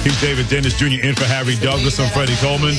He's David Dennis Jr. in for Harry Douglas. I'm Freddie Coleman.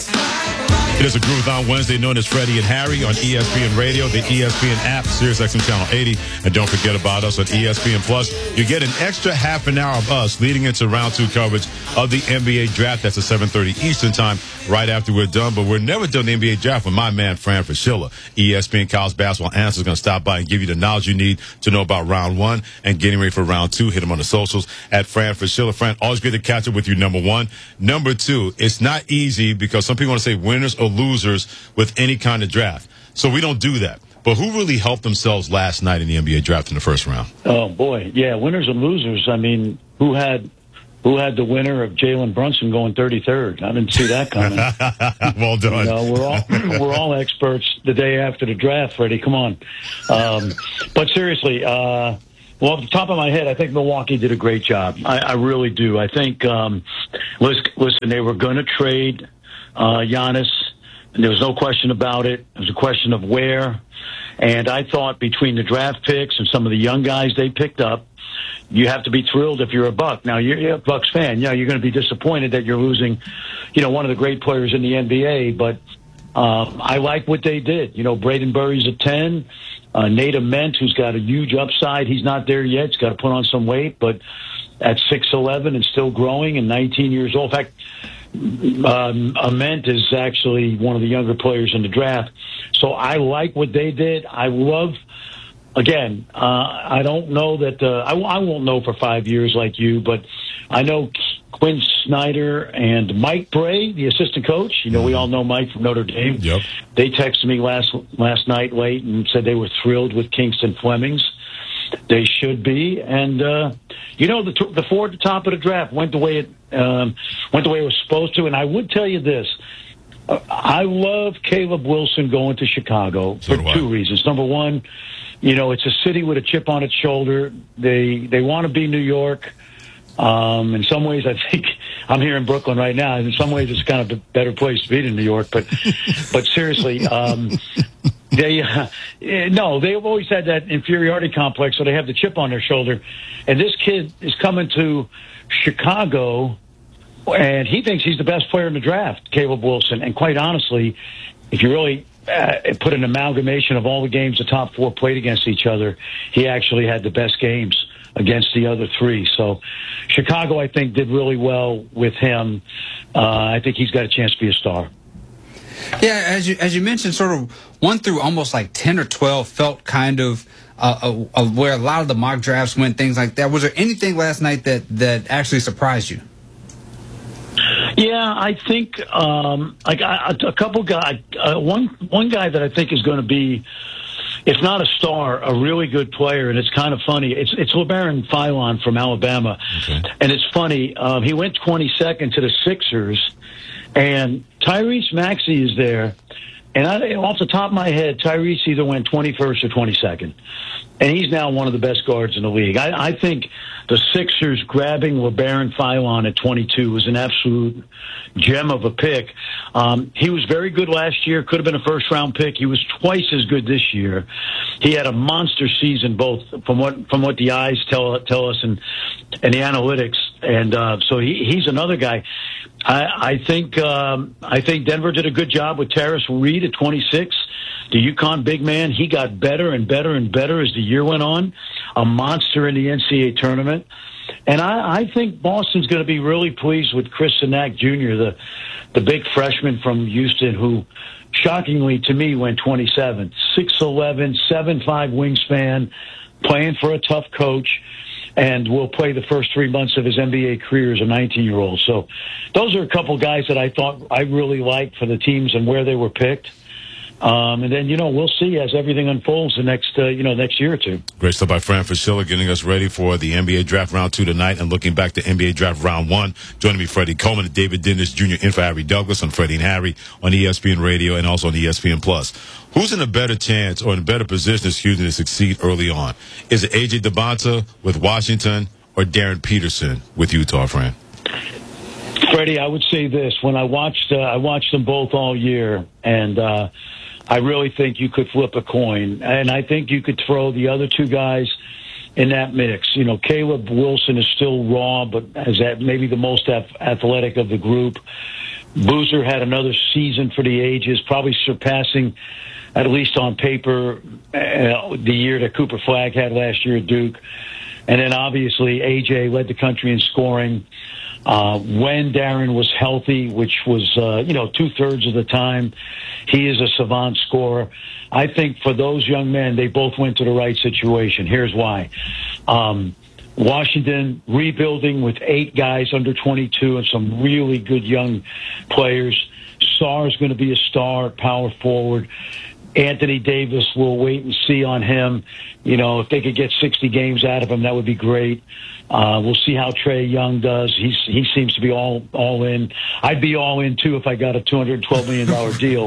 It is a Groove-a-thon Wednesday known as Freddie and Harry on ESPN Radio, the ESPN app, SiriusXM Channel 80. And don't forget about us on ESPN Plus. You get an extra half an hour of us leading into round 2 coverage of the NBA draft. That's at 7:30 Eastern time right after we're done. But we're never done the NBA draft with my man, Fran Fraschilla. ESPN College Basketball Analyst is going to stop by and give you the knowledge you need to know about round 1 and getting ready for round 2. Hit him on the socials at Fran Fraschilla. Fran, always good to catch up with you, number 1. Number 2, it's not easy because some people want to say winners or losers with any kind of draft. So we don't do that. But who really helped themselves last night in the NBA draft in the first round? Oh, boy. Yeah, winners and losers. I mean, who had the winner of Jalen Brunson going 33rd? I didn't see that coming. Well done. You know, we're all experts the day after the draft, Freddie. Come on. But seriously, well, off the top of my head, I think Milwaukee did a great job. I really do. I think, listen, they were going to trade Giannis, and there was no question about it. It was a question of where. And I thought between the draft picks and some of the young guys they picked up, you have to be thrilled if you're a Buck. Now, you're a Bucks fan. Yeah, you're going to be disappointed that you're losing, one of the great players in the NBA. But I like what they did. Braden Burry's at 10. Nate Ament, who's got a huge upside. He's not there yet. He's got to put on some weight. But at 6'11" and still growing and 19 years old. In fact, Ament is actually one of the younger players in the draft. So I like what they did. I love, again, I don't know that, I won't know for 5 years like you, but I know Quinn Snyder and Mike Bray, the assistant coach. We all know Mike from Notre Dame. Yep. They texted me last night late and said they were thrilled with Kingston Flemings. They should be. And, the 4 at the top of the draft went the way it was supposed to. And I would tell you this. I love Caleb Wilson going to Chicago for 2 reasons. Number one, it's a city with a chip on its shoulder. They want to be New York. In some ways, I think I'm here in Brooklyn right now. In some ways, it's kind of a better place to be than New York. But seriously, they've always had that inferiority complex, so they have the chip on their shoulder. And this kid is coming to Chicago, and he thinks he's the best player in the draft, Caleb Wilson. And quite honestly, if you really put an amalgamation of all the games the top 4 played against each other, he actually had the best games against the other 3. So Chicago, I think, did really well with him. I think he's got a chance to be a star. Yeah, as you mentioned, sort of 1 through almost like 10 or 12 felt kind of where a lot of the mock drafts went, things like that. Was there anything last night that actually surprised you? Yeah, I think a couple guys. One guy that I think is going to be, if not a star, a really good player, and it's kind of funny. It's LeBaron Philon from Alabama, okay. And it's funny. He went 22nd to the Sixers, and Tyrese Maxey is there. And off the top of my head, Tyrese either went 21st or 22nd. And he's now one of the best guards in the league. I think the Sixers grabbing LeBaron Philon at 22 was an absolute gem of a pick. He was very good last year, could have been a first-round pick. He was twice as good this year. He had a monster season, both from what the eyes tell us and the analytics. And so he's another guy. I think Denver did a good job with Terrace Reed at 26. The UConn big man, he got better and better and better as the year went on. A monster in the NCAA tournament. And I think Boston's going to be really pleased with Chris Sinak Jr., the big freshman from Houston, who shockingly to me went 27th. 6'11", 7'5" wingspan, playing for a tough coach, and will play the first 3 months of his NBA career as a 19-year-old. So those are a couple guys that I thought I really liked for the teams and where they were picked. And then, we'll see as everything unfolds the next year or two. Great stuff by Fran Fraschilla getting us ready for the NBA Draft Round 2 tonight and looking back to NBA Draft Round 1. Joining me, Freddie Coleman and David Dennis Jr. in for Harry Douglas on Freddie and Harry on ESPN Radio and also on ESPN Plus. Who's in a better chance or in a better position, to succeed early on? Is it A.J. DeBonta with Washington or Darren Peterson with Utah, Fran? Freddie, I would say this. When I watched them both all year, and I really think you could flip a coin. And I think you could throw the other two guys in that mix. You know, Caleb Wilson is still raw, but is that maybe the most athletic of the group. Boozer had another season for the ages, probably surpassing, at least on paper, the year that Cooper Flagg had last year at Duke. And then obviously AJ led the country in scoring. When Darren was healthy, which was, 2/3 of the time, he is a savant scorer. I think for those young men, they both went to the right situation. Here's why. Washington rebuilding with 8 guys under 22 and some really good young players. Sarr is going to be a star, power forward. Anthony Davis, we'll wait and see on him. You know, if they could get 60 games out of him, that would be great. We'll see how Trae Young does. He seems to be all in. I'd be all in too if I got a $212 million deal.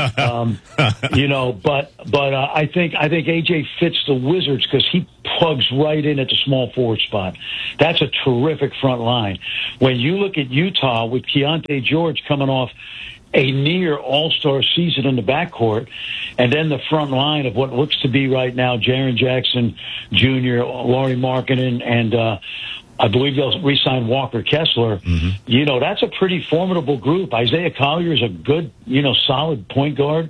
But I think AJ fits the Wizards because he plugs right in at the small forward spot. That's a terrific front line. When you look at Utah with Keontae George coming off a near all-star season in the backcourt, and then the front line of what looks to be right now Jaren Jackson Jr., Lauri Markkanen, and I believe they'll re-sign Walker Kessler. Mm-hmm. You know, that's a pretty formidable group. Isaiah Collier is a good, solid point guard.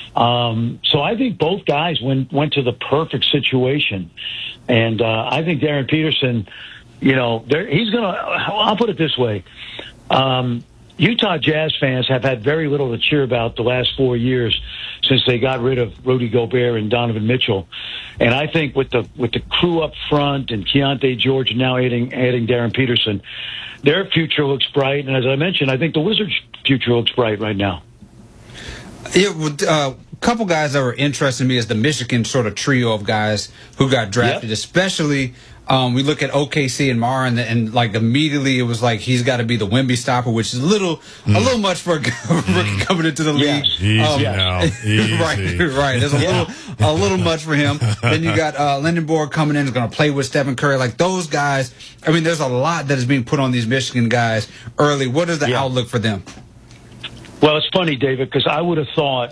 So I think both guys went to the perfect situation. And I think Darren Peterson, he's going to – I'll put it this way. Utah Jazz fans have had very little to cheer about the last 4 years since they got rid of Rudy Gobert and Donovan Mitchell. And I think with the crew up front and Keontae George now adding Darren Peterson, their future looks bright. And as I mentioned, I think the Wizards' future looks bright right now. Yeah, a couple guys that were interesting to me is the Michigan sort of trio of guys who got drafted, especially we look at OKC and Mara, and like immediately it was like he's got to be the Wemby stopper, which is a little much for a rookie coming into the league. Easy now. Easy. Right. There's a little much for him. Then you got Lindenborg coming in, is going to play with Stephen Curry. Like those guys, I mean, there's a lot that is being put on these Michigan guys early. What is the outlook for them? Well, it's funny, David, because I would have thought,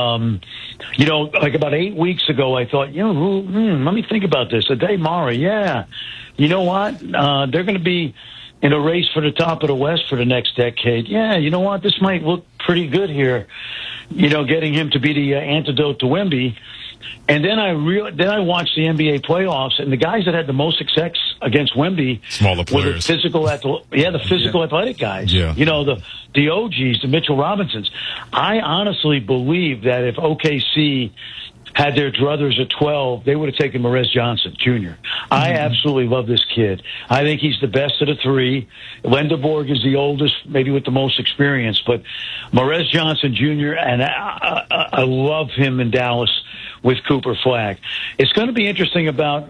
like about 8 weeks ago, I thought, let me think about this. Adai Mara, yeah. You know what? They're going to be in a race for the top of the West for the next decade. Yeah, you know what? This might look pretty good here, getting him to be the antidote to Wemby. And then I watched the NBA playoffs, and the guys that had the most success against Wemby smaller players were the physical athletic guys. Yeah. The OGs, the Mitchell Robinsons. I honestly believe that if OKC had their druthers at 12, they would have taken Morez Johnson Jr. Mm-hmm. I absolutely love this kid. I think he's the best of the three. Lindenborg is the oldest, maybe with the most experience, but Morez Johnson Jr., and I love him in Dallas with Cooper Flagg. It's going to be interesting about,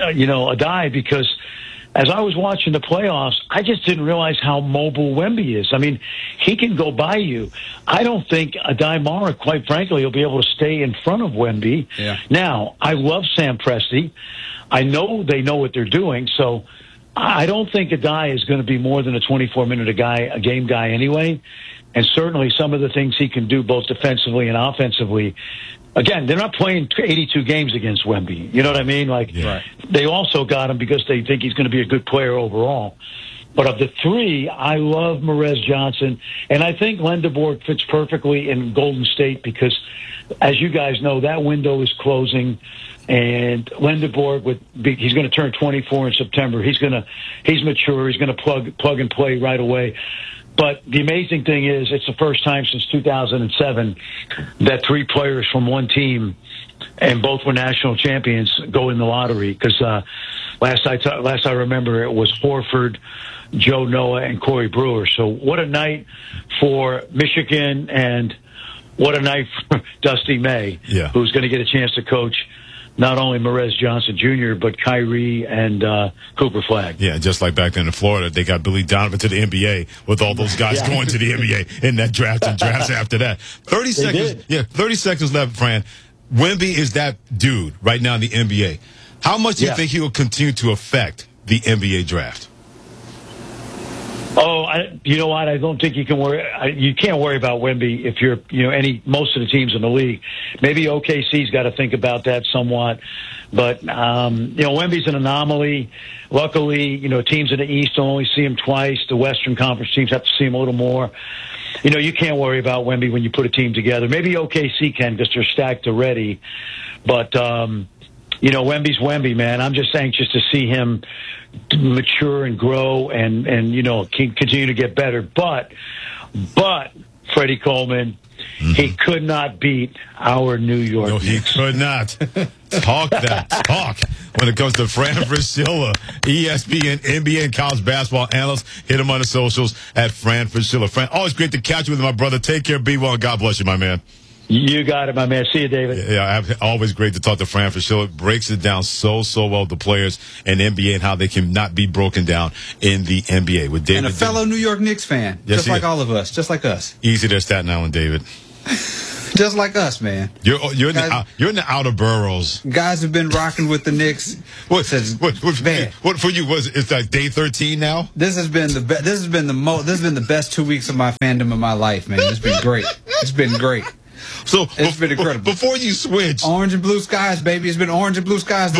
Adai, because as I was watching the playoffs, I just didn't realize how mobile Wemby is. I mean, he can go by you. I don't think Adai Mara, quite frankly, will be able to stay in front of Wemby. Yeah. Now, I love Sam Presti. I know they know what they're doing, so I don't think Adai is going to be more than a 24-minute a game guy anyway. And certainly some of the things he can do both defensively and offensively. Again, they're not playing 82 games against Wemby. You know what I mean? They also got him because they think he's going to be a good player overall. But of the three, I love Morez Johnson. And I think Lindenborg fits perfectly in Golden State because, as you guys know, that window is closing. And Lindenborg, he's going to turn 24 in September. He's mature. He's going to plug and play right away. But the amazing thing is it's the first time since 2007 that 3 players from one team, and both were national champions, go in the lottery. Because last I remember, it was Horford, Joe Noah, and Corey Brewer. So what a night for Michigan, and what a night for Dusty May, who's going to get a chance to coach not only Morez Johnson Jr., but Kyrie and Cooper Flagg. Yeah, just like back then in Florida, they got Billy Donovan to the NBA with all those guys going to the NBA in that draft and drafts after that. 30 seconds. Yeah, 30 seconds left, Fran. Wemby is that dude right now in the NBA. How much do you think he will continue to affect the NBA draft? Oh, you know what? I don't think you can worry. You can't worry about Wemby if you're, most of the teams in the league. Maybe OKC's got to think about that somewhat. But, Wemby's an anomaly. Luckily, teams in the East will only see him twice. The Western Conference teams have to see him a little more. You can't worry about Wemby when you put a team together. Maybe OKC can because they're stacked already. But, Wemby's Wemby, man. I'm just anxious to see him mature and grow and continue to get better. But Freddie Coleman, he could not beat our New York Knicks. He could not. Talk when it comes to Fran Fraschilla, ESPN, NBA, and college basketball analyst. Hit him on the socials at Fran Fraschilla. Fran, always great to catch you with my brother. Take care, be well, and God bless you, my man. You got it, my man. See you, David. Yeah, always great to talk to Fran Fraschilla. Breaks it down so well, the players in the NBA and how they can not be broken down in the NBA. With David, and a fellow New York Knicks fan, just like all of us, just like us. Easy there, Staten Island, David. Just like us, man. You're in the outer boroughs. Guys have been rocking with the Knicks. What for you? It's like day 13 now. This has been the best 2 weeks of my fandom of my life, man. It's been great. It's been great. So it's been incredible. Before you switch, orange and blue skies, baby. It's been orange and blue skies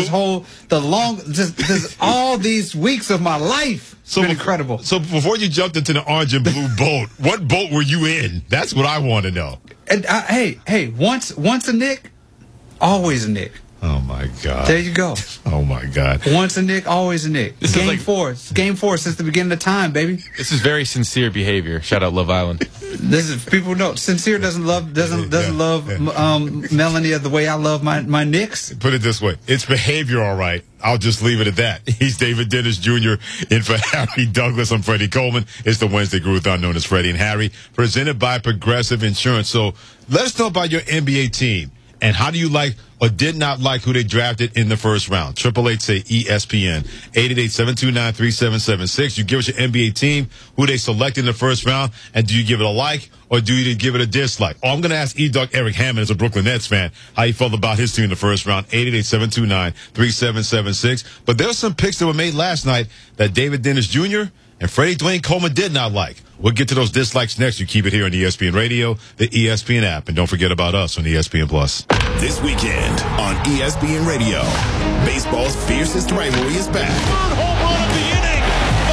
all these weeks of my life. It's been incredible. So before you jumped into the orange and blue boat, what boat were you in? That's what I want to know. And hey, once a Knick, always a Knick. Oh my God! There you go. Oh my God! Once a Knick, always a Knick. This Game four since the beginning of time, baby. This is very sincere behavior. Shout out Love Island. This is people know. Sincere doesn't love Melanie the way I love my Knicks. Put it this way: it's behavior, all right. I'll just leave it at that. He's David Dennis Jr. in for Harry Douglas. I'm Freddie Coleman. It's the Wednesday Groove-Thon known as Freddie and Harry, presented by Progressive Insurance. So let us know about your NBA team. And how do you like or did not like who they drafted in the first round? 888-SAY-ESPN, 888-729-3776. You give us your NBA team, who they selected in the first round, and do you give it a like or do you give it a dislike? Oh, I'm going to ask E-Dog Eric Hammond as a Brooklyn Nets fan how he felt about his team in the first round, 888-729-3776. But there were some picks that were made last night that David Dennis Jr. and Freddie Dwayne Coleman did not like. We'll get to those dislikes next. You keep it here on ESPN Radio, the ESPN app, and don't forget about us on ESPN Plus. This weekend on ESPN Radio, baseball's fiercest rivalry is back. Third home run of the inning,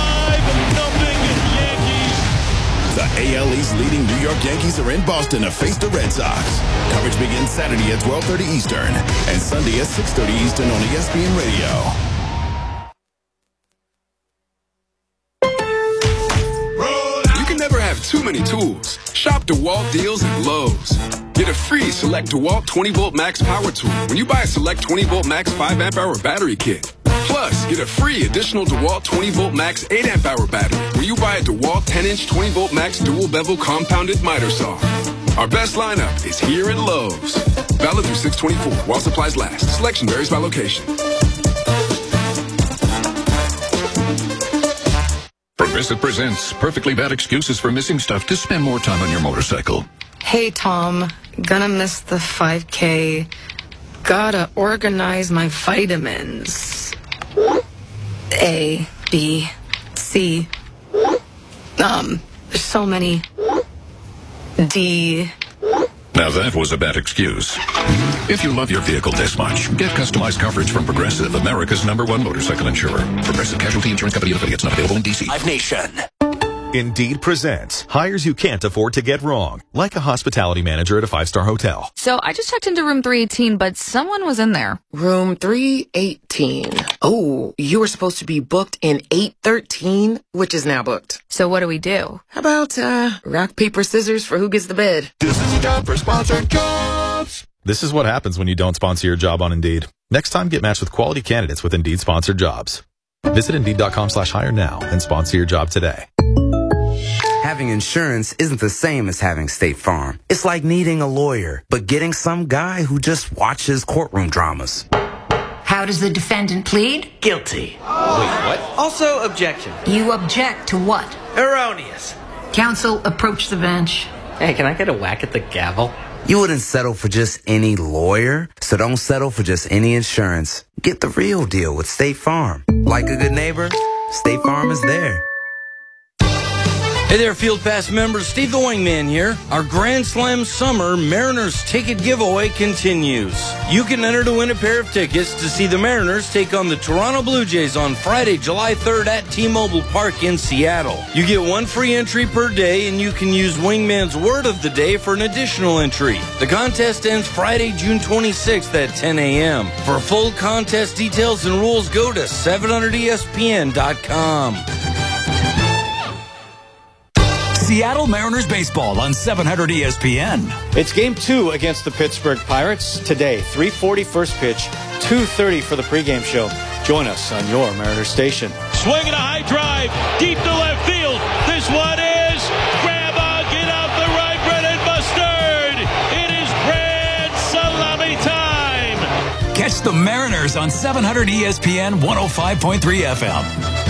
5-0 Yankees. The AL East leading New York Yankees are in Boston to face the Red Sox. Coverage begins Saturday at 12:30 Eastern and Sunday at 6:30 Eastern on ESPN Radio. Too many tools. Shop DeWalt deals at Lowe's. Get a free Select DeWalt 20-volt max power tool when you buy a Select 20-volt max 5-amp-hour battery kit. Plus, get a free additional DeWalt 20-volt max 8-amp-hour battery when you buy a DeWalt 10-inch 20-volt max dual-bevel compounded miter saw. Our best lineup is here at Lowe's. Valid through 6/24 while supplies last. Selection varies by location. Progressive presents Perfectly Bad Excuses for Missing Stuff to Spend More Time on Your Motorcycle. Hey, Tom. Gonna miss the 5K. Gotta organize my vitamins. A, B, C. There's so many. D. Now that was a bad excuse. If you love your vehicle this much, get customized coverage from Progressive, America's #1 motorcycle insurer. Progressive Casualty Insurance Company and affiliates, not available in D.C. Live Nation. Indeed presents hires you can't afford to get wrong, like a hospitality manager at a 5-star hotel. So I just checked into room 318, but someone was in there. Room 318. Oh, you were supposed to be booked in 813, which is now booked. So what do we do? How about rock, paper, scissors for who gets the bed? This is a job for sponsored jobs. This is what happens when you don't sponsor your job on Indeed. Next time, get matched with quality candidates with Indeed sponsored jobs. Visit Indeed.com/hire now and sponsor your job today. Having insurance isn't the same as having State Farm. It's like needing a lawyer, but getting some guy who just watches courtroom dramas. How does the defendant plead? Guilty. Wait, what? Also, objection. You object to what? Erroneous. Counsel, approach the bench. Hey, can I get a whack at the gavel? You wouldn't settle for just any lawyer, so don't settle for just any insurance. Get the real deal with State Farm. Like a good neighbor, State Farm is there. Hey there, Field Pass members. Steve the Wingman here. Our Grand Slam Summer Mariners ticket giveaway continues. You can enter to win a pair of tickets to see the Mariners take on the Toronto Blue Jays on Friday, July 3rd at T-Mobile Park in Seattle. You get one free entry per day, and you can use Wingman's Word of the Day for an additional entry. The contest ends Friday, June 26th at 10 a.m. For full contest details and rules, go to 700ESPN.com. Seattle Mariners baseball on 700 ESPN. It's game 2 against the Pittsburgh Pirates today. 3:40 first pitch, 2:30 for the pregame show. Join us on your Mariners station. Swing and a high drive, deep to left field. This one is grab on, get out the right, Brennan Mustard. It is grand salami time. Catch the Mariners on 700 ESPN 105.3 FM.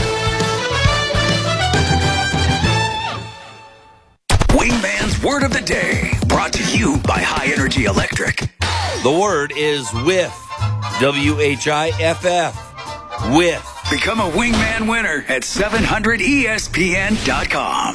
Wingman's Word of the Day, brought to you by High Energy Electric. The word is whiff. WHIFF. Whiff. Become a Wingman winner at 700ESPN.com.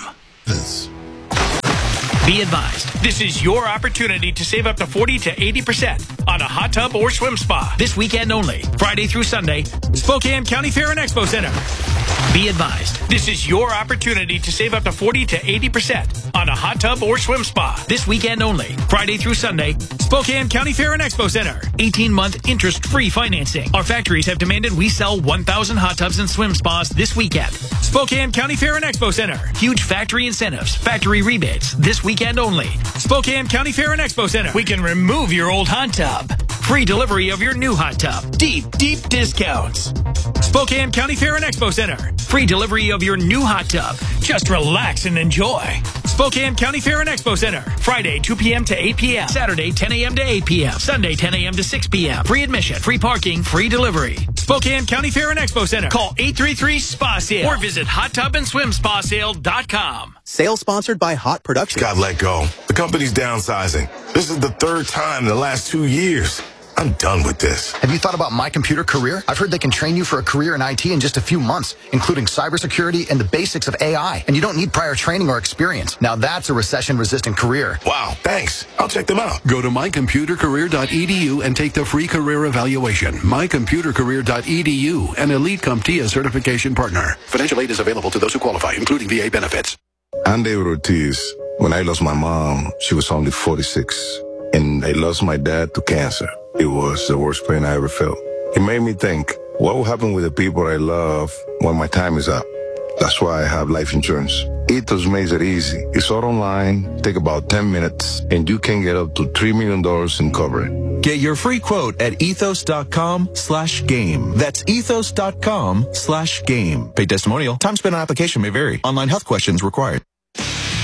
Be advised, this is your opportunity to save up to 40 to 80% on a hot tub or swim spa this weekend only, Friday through Sunday, Spokane County Fair and Expo Center. Be advised, this is your opportunity to save up to 40 to 80% on a hot tub or swim spa this weekend only, Friday through Sunday, Spokane County Fair and Expo Center. 18-month interest-free financing. Our factories have demanded we sell 1,000 hot tubs and swim spas this weekend. Spokane County Fair and Expo Center. Huge factory incentives, factory rebates this weekend only. Spokane County Fair and Expo Center. We can remove your old hot tub. Free delivery of your new hot tub. Deep discounts. Spokane County Fair and Expo Center. Free delivery of your new hot tub. Just relax and enjoy. Spokane County Fair and Expo Center. Friday, 2 p.m. to 8 p.m. Saturday, 10 a.m. to 8 p.m. Sunday, 10 a.m. to 6 p.m. Free admission, free parking, free delivery. Spokane County Fair and Expo Center. Call 833-SPA-SALE or visit hottubandSwimSpaSale.com. Sale sponsored by Hot Productions. Got let go. The company's downsizing. This is the third time in the last 2 years. I'm done with this. Have you thought about My Computer Career? I've heard they can train you for a career in IT in just a few months, including cybersecurity and the basics of AI. And you don't need prior training or experience. Now that's a recession-resistant career. Wow, thanks. I'll check them out. Go to mycomputercareer.edu and take the free career evaluation. mycomputercareer.edu, an Elite CompTIA certification partner. Financial aid is available to those who qualify, including VA benefits. I'm David Ortiz. When I lost my mom, she was only 46. And I lost my dad to cancer. It was the worst pain I ever felt. It made me think, what will happen with the people I love when my time is up? That's why I have life insurance. Ethos makes it easy. It's all online, take about 10 minutes, and you can get up to $3 million in coverage. Get your free quote at ethos.com/game. That's ethos.com/game. Paid testimonial. Time spent on application may vary. Online health questions required.